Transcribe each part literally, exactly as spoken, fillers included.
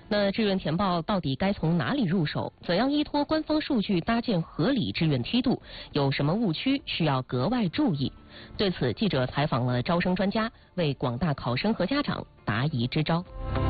那志愿填报到底该从哪里入手？怎样依托官方数据搭建合理志愿梯度？有什么误区需要格外注意？对此，记者采访了招生专家，为广大考生和家长答疑支招。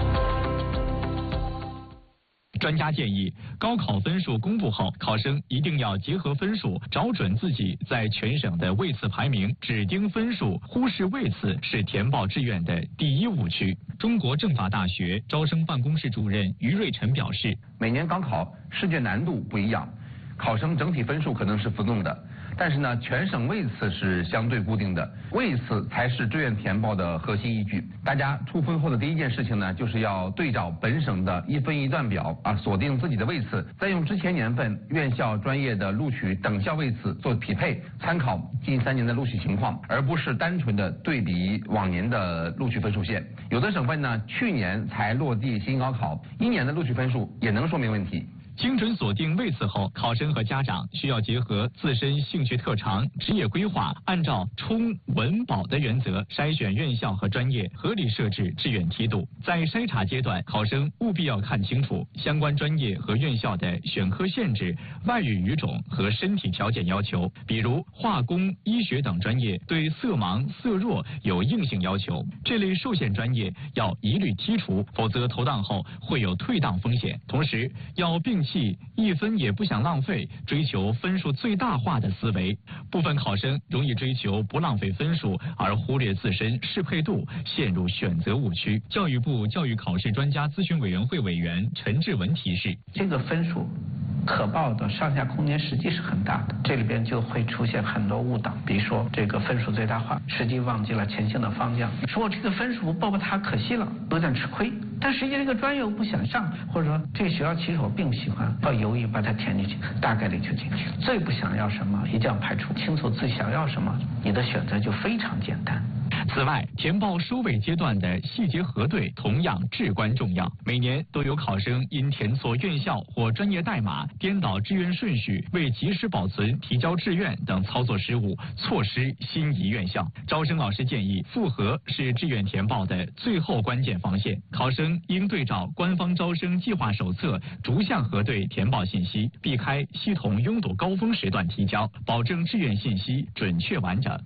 专家建议，高考分数公布后，考生一定要结合分数，找准自己在全省的位次排名，只盯分数，忽视位次是填报志愿的第一误区。中国政法大学招生办公室主任于瑞晨表示， 每年高考试卷难度不一样，考生整体分数可能是浮动的。但是呢，全省位次是相对固定的，位次才是志愿填报的核心依据。大家出分后的第一件事情呢，就是要对照本省的一分一段表啊，锁定自己的位次，再用之前年份院校专业的录取等校位次做匹配，参考近三年的录取情况，而不是单纯的对比往年的录取分数线。有的省份呢，去年才落地新高考，一年的录取分数也能说明问题。 精准锁定位次后，考生和家长需要结合自身兴趣特长、职业规划，按照冲稳保的原则筛选院校和专业，合理设置志愿梯度。在筛查阶段，考生务必要看清楚相关专业和院校的选科限制、外语语种和身体条件要求，比如化工、医学等专业对色盲、色弱有硬性要求，这类受限专业要一律剔除，否则投档后会有退档风险。同时，要摒弃一分也不想浪费，追求分数最大化的思维。部分考生容易追求不浪费分数，而忽略自身适配度，陷入选择误区。教育部教育考试专家咨询委员会委员陈志文提示， 这个分数可报的上下空间实际是很大的，这里边就会出现很多误导，比如说这个分数最大化，实际忘记了前行的方向，说我这个分数报报它可惜了，有点吃亏，但实际这个专业我不想上，或者说这个学校其实我并不喜欢，要犹豫把它填进去，大概率就进去。最不想要什么一定要排除，清楚自己想要什么，你的选择就非常简单。 此外，填报收尾阶段的细节核对同样至关重要。每年都有考生因填错院校或专业代码、颠倒志愿顺序、未及时保存提交志愿等操作失误，错失心仪院校。招生老师建议，复核是志愿填报的最后关键防线，考生应对照官方招生计划手册逐项核对填报信息，避开系统拥堵高峰时段提交，保证志愿信息准确完整。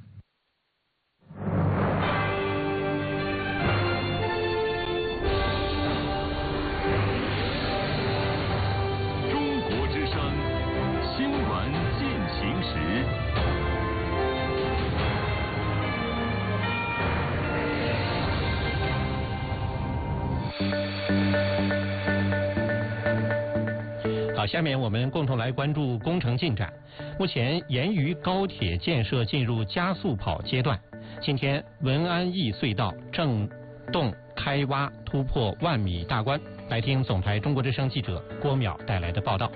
好，下面我们共同来关注工程进展。目前，盐渝高铁建设进入加速跑阶段。今天，文安驿隧道正动开挖，突破万米大关。来听总台中国之声记者郭淼带来的报道。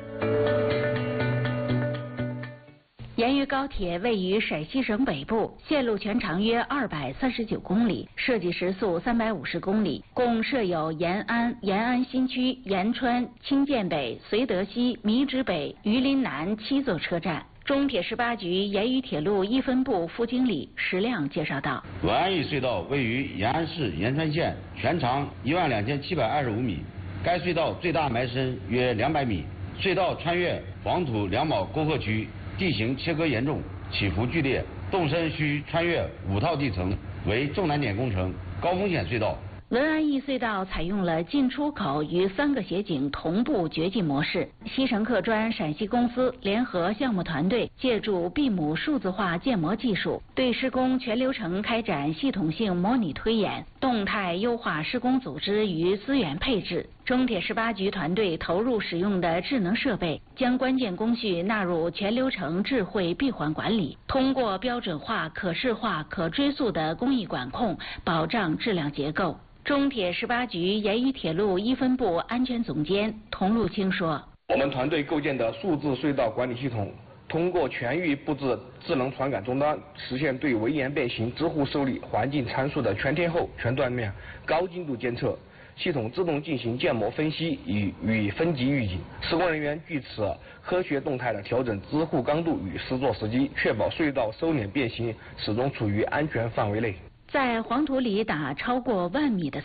盐渝高铁位于陕西省北部，线路全长约二百三十九公里，设计时速三百五十公里，共设有延安、延安新区、延川、清涧北、绥德西、米脂北、榆林南七座车站。中铁十八局盐渝铁路一分部副经理石亮介绍道： 文安驿隧道位于延安市延川县，全长一万两千七百二十五米，该隧道最大埋深约两百米，隧道穿越黄土两堡沟壑区。地形切割严重，起伏剧烈，动身需穿越五套地层，为重难点工程、高风险隧道。 文安驿隧道采用了进出口与三个协警同步掘进模式。西城客专陕西公司联合项目团队借助 B 母数字化建模技术，对施工全流程开展系统性模拟推演，动态优化施工组织与资源配置。中铁十八局团队投入使用的智能设备，将关键工序纳入全流程智慧闭环管理，通过标准化、可视化、可追溯的工艺管控，保障质量结构。中铁十八局盐渝铁路一分部安全总监童路清说： 我们团队构建的数字隧道管理系统，通过全域布置智能传感终端，实现对围岩变形、支护受力、环境参数的全天候、全断面、高精度监测。系统自动进行建模分析与与分级预警，施工人员据此科学动态的调整支护刚度与施作时机，确保隧道收敛变形始终处于安全范围内。 在黄土里打超过万米的